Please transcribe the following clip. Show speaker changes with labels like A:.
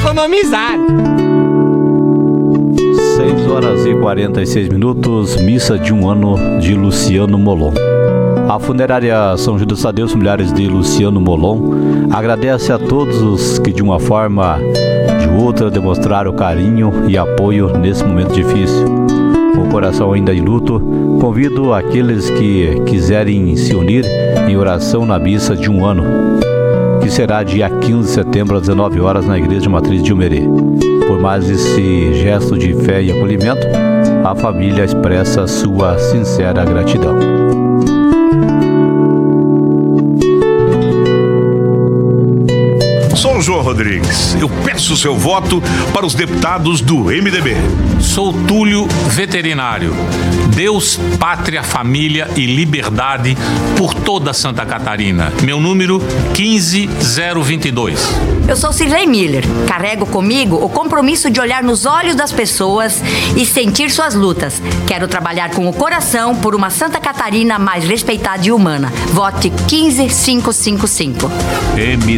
A: economizar.
B: 6h46, missa de 1 ano de Luciano Molon. A funerária São Judas Tadeu, Familiares de Luciano Molon, agradece a todos os que de uma forma ou de outra demonstraram carinho e apoio nesse momento difícil. Com o coração ainda em luto, convido aqueles que quiserem se unir em oração na missa de 1 ano, que será dia 15 de setembro às 19 horas na Igreja Matriz de Umerê. Por mais esse gesto de fé e acolhimento, a família expressa sua sincera gratidão.
C: Sou João Rodrigues. Eu peço o seu voto para os deputados do MDB.
D: Sou Túlio Veterinário. Deus, pátria, família e liberdade por toda Santa Catarina. Meu número 15022.
E: Eu sou Cirlei Miller. Carrego comigo o compromisso de olhar nos olhos das pessoas e sentir suas lutas. Quero trabalhar com o coração por uma Santa Catarina mais respeitada e humana. Vote 15555.